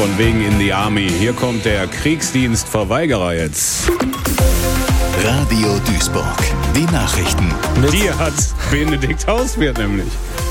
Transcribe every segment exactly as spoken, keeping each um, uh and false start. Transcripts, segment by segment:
Von wegen in the Army. Hier kommt der Kriegsdienstverweigerer jetzt. Radio Duisburg. Die Nachrichten. Die hat Benedikt Hauswirth nämlich.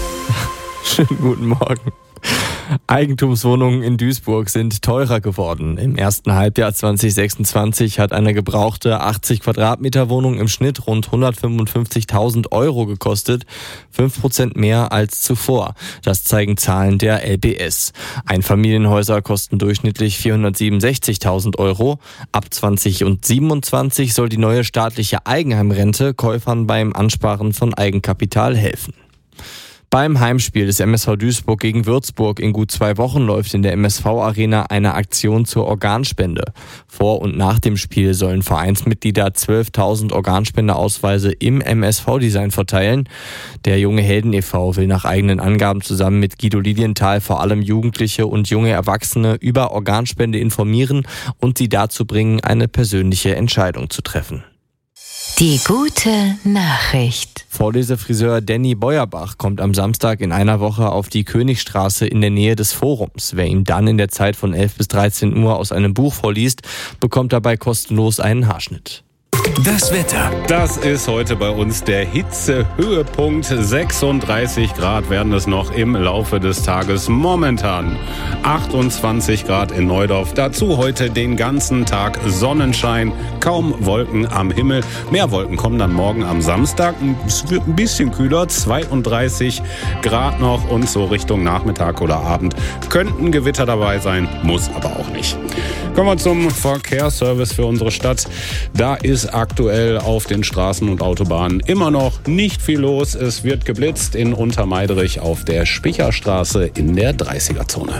Schönen guten Morgen. Eigentumswohnungen in Duisburg sind teurer geworden. Im ersten Halbjahr zwanzig sechsundzwanzig hat eine gebrauchte achtzig Quadratmeter Wohnung im Schnitt rund hundertfünfundfünfzigtausend Euro gekostet, fünf Prozent mehr als zuvor. Das zeigen Zahlen der L B S. Einfamilienhäuser kosten durchschnittlich vierhundertsiebenundsechzigtausend Euro. Ab zwanzig siebenundzwanzig soll die neue staatliche Eigenheimrente Käufern beim Ansparen von Eigenkapital helfen. Beim Heimspiel des M S V Duisburg gegen Würzburg in gut zwei Wochen läuft in der M S V-Arena eine Aktion zur Organspende. Vor und nach dem Spiel sollen Vereinsmitglieder zwölftausend Organspendeausweise im M S V-Design verteilen. Der Junge Helden e V will nach eigenen Angaben zusammen mit Guido Lilienthal vor allem Jugendliche und junge Erwachsene über Organspende informieren und sie dazu bringen, eine persönliche Entscheidung zu treffen. Die gute Nachricht. Vorlesefriseur Danny Beuerbach kommt am Samstag in einer Woche auf die Königstraße in der Nähe des Forums. Wer ihm dann in der Zeit von elf bis dreizehn Uhr aus einem Buch vorliest, bekommt dabei kostenlos einen Haarschnitt. Das Wetter. Das ist heute bei uns der Hitzehöhepunkt. sechsunddreißig Grad werden es noch im Laufe des Tages. Momentan achtundzwanzig Grad in Neudorf. Dazu heute den ganzen Tag Sonnenschein, kaum Wolken am Himmel. Mehr Wolken kommen dann morgen am Samstag. Es wird ein bisschen kühler, zweiunddreißig Grad noch, und so Richtung Nachmittag oder Abend könnten Gewitter dabei sein, muss aber auch nicht. Kommen wir zum Verkehrsservice für unsere Stadt. Da ist aktuell auf den Straßen und Autobahnen immer noch nicht viel los. Es wird geblitzt in Untermeidrich auf der Spicherstraße in der dreißiger-Zone.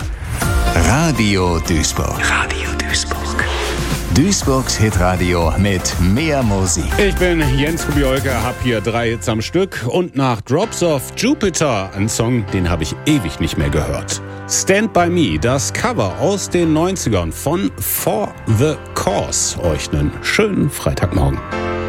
Radio Duisburg. Radio Duisburg. Duisburgs Hitradio mit mehr Musik. Ich bin Jens Kubiolke, hab hier drei Hits am Stück und nach Drops of Jupiter, ein Song, den habe ich ewig nicht mehr gehört. Stand By Me, das Cover aus den neunzigern von For The Cause. Euch einen schönen Freitagmorgen.